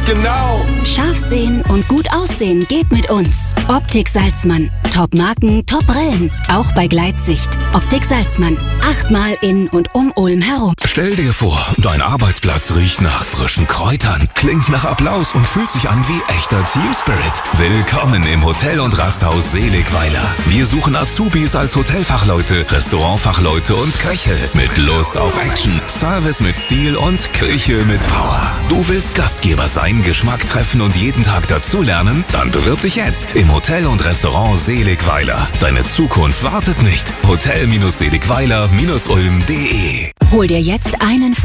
genau. Scharf sehen und gut aussehen geht mit uns. Optik Salzmann. Top-Marken, Top-Brillen. Auch bei Gleitsicht. Optik Salzmann. 8-mal in und um Ulm herum. Stell dir vor, dein Arbeitsplatz riecht nach frischen Kräutern, klingt nach Applaus und fühlt sich an wie echter Teamspirit. Willkommen im Hotel- und Rasthaus Seligweiler. Wir suchen Azubis als Hotelfachleute, Restaurantfachleute und Köche mit Lust auf Action, Service mit Stil und Küche mit Power. Du willst Gastgeber sein, Geschmack treffen und jeden Tag dazulernen? Dann bewirb dich jetzt im Hotel und Restaurant Seligweiler. Deine Zukunft wartet nicht. Hotel-Seligweiler-ulm.de Hol dir jetzt einen